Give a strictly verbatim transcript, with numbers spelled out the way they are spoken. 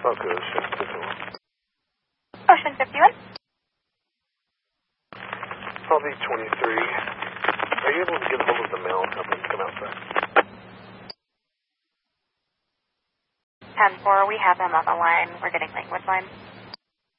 Okay, Ocean fifty-one. Ocean fifty-one. Probably twenty-three. Are you able to get hold of the mail company to come outside? ten four, we have them on the line. We're getting language line.